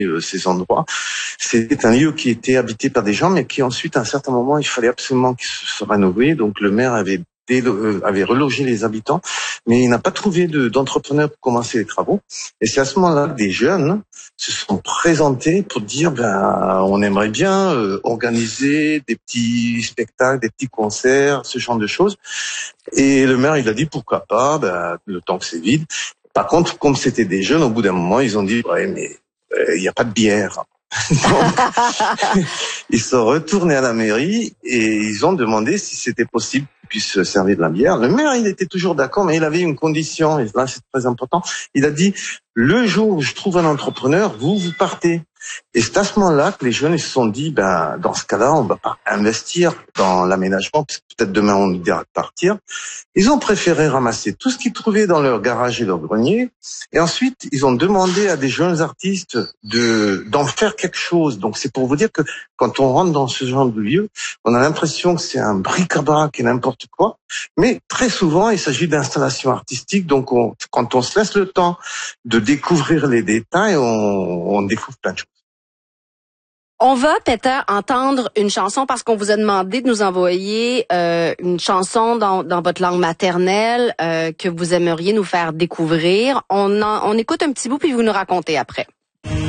ces endroits. C'était un lieu qui était habité par des gens, mais qui ensuite, à un certain moment, il fallait absolument qu'il se rénove. Donc le maire avait relogé les habitants, mais il n'a pas trouvé d'entrepreneur pour commencer les travaux. Et c'est à ce moment-là que des jeunes se sont présentés pour dire on aimerait bien organiser des petits spectacles, des petits concerts, ce genre de choses. Et le maire, il a dit pourquoi pas, le temps que c'est vide. Par contre, comme c'était des jeunes, au bout d'un moment, ils ont dit ouais, mais il n'y a pas de bière. Donc, ils sont retournés à la mairie et ils ont demandé si c'était possible qu'ils puissent servir de la bière. Le maire, il était toujours d'accord, mais il avait une condition, et là c'est très important. Il a dit, le jour où je trouve un entrepreneur, vous partez. Et c'est à ce moment-là que les jeunes ils se sont dit, dans ce cas-là, on va pas investir dans l'aménagement, parce que peut-être demain on nous dira de partir. Ils ont préféré ramasser tout ce qu'ils trouvaient dans leur garage et leur grenier. Et ensuite, ils ont demandé à des jeunes artistes d'en faire quelque chose. Donc, c'est pour vous dire que quand on rentre dans ce genre de lieu, on a l'impression que c'est un bric-à-brac et n'importe quoi. Mais très souvent, il s'agit d'installations artistiques. Donc, quand on se laisse le temps de découvrir les détails, on découvre plein de choses. On va peut-être entendre une chanson parce qu'on vous a demandé de nous envoyer une chanson dans votre langue maternelle que vous aimeriez nous faire découvrir. On écoute un petit bout puis vous nous racontez après.